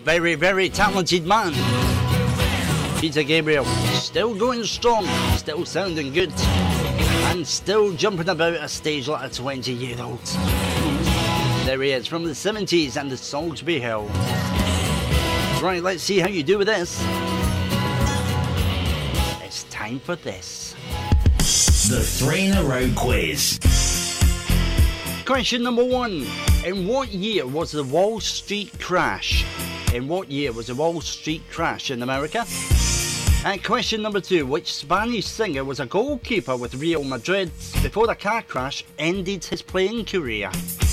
very, very talented man. Peter Gabriel, still going strong, still sounding good, and still jumping about a stage like a 20-year-old. There he is from the 70s and the Soul to Be Held. Right, let's see how you do with this. It's time for this. The 3 in a row quiz. Question number 1. In what year was the Wall Street crash? In what year was the Wall Street crash in America? And question number 2. Which Spanish singer was a goalkeeper with Real Madrid before the car crash ended his playing career?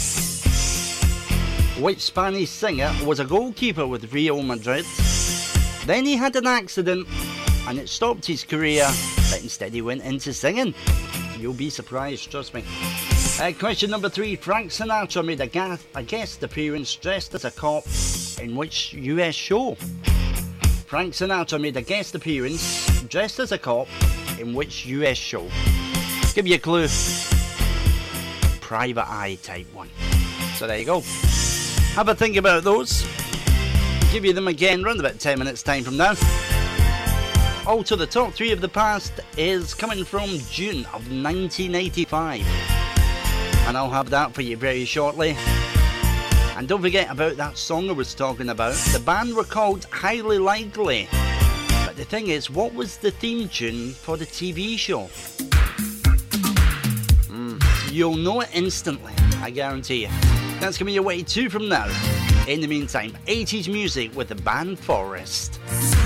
Which Spanish singer was a goalkeeper with Real Madrid? Then he had an accident and it stopped his career, but instead he went into singing. You'll be surprised, trust me. Question number 3. Frank Sinatra made a guest appearance dressed as a cop in which US show? Frank Sinatra made a guest appearance dressed as a cop in which US show? Give you a clue. Private Eye type one. So there you go. Have a think about those. Give you them again around about 10 minutes time from now. Also, the top 3 of the past is coming from June of 1985. And I'll have that for you very shortly. And don't forget about that song I was talking about. The band were called Highly Likely. But the thing is, what was the theme tune for the TV show? You'll know it instantly, I guarantee you. That's coming your way 2 from now. In the meantime, 80s music with the band Forest.